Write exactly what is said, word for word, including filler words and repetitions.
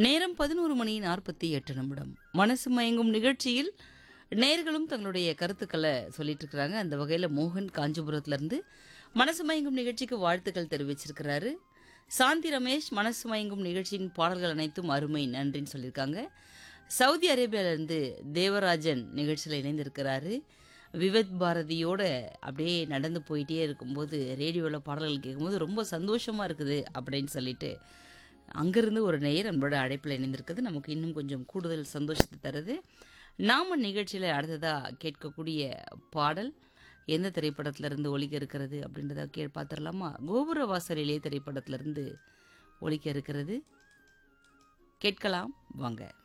நேரம் பதினொரு மணி நாற்பத்தி எட்டு நிமிடம். மனசு மயங்கும் நிகழ்ச்சியில் நேர்களும் தங்களுடைய கருத்துக்களை சொல்லிட்டு இருக்கிறாங்க. அந்த வகையில் மோகன் காஞ்சிபுரத்துலேருந்து மனசு மயங்கும் நிகழ்ச்சிக்கு வாழ்த்துக்கள் தெரிவிச்சிருக்கிறாரு. சாந்தி ரமேஷ் மனசு மயங்கும் நிகழ்ச்சியின் பாடல்கள் அனைத்தும் அருமை நன்றின்னு சொல்லியிருக்காங்க. சவுதி அரேபியாவிலேருந்து தேவராஜன் நிகழ்ச்சியில் இணைந்திருக்கிறாரு. விவேத் பாரதியோட அப்படியே நடந்து போயிட்டே இருக்கும்போது ரேடியோவில் பாடல்கள் கேட்கும்போது ரொம்ப சந்தோஷமாக இருக்குது அப்படின்னு சொல்லிட்டு அங்கேருந்து ஒரு நேயர் நம்மளோட அழைப்பில் இணைந்திருக்குது. நமக்கு இன்னும் கொஞ்சம் கூடுதல் சந்தோஷத்தை தருது. நாம நிகழ்ச்சியில் அடுத்ததாக கேட்கக்கூடிய பாடல் எந்த திரைப்படத்திலிருந்து ஒலிக்க இருக்கிறது அப்படின்றத கே பார்த்துடலாமா? கோபுர வாசலிலே திரைப்படத்திலிருந்து ஒலிக்க இருக்கிறது. கேட்கலாம் வாங்க.